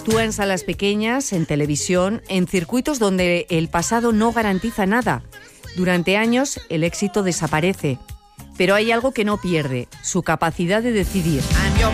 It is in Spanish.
Actúa en salas pequeñas, en televisión, en circuitos donde el pasado no garantiza nada. Durante años el éxito desaparece, pero hay algo que no pierde: su capacidad de decidir.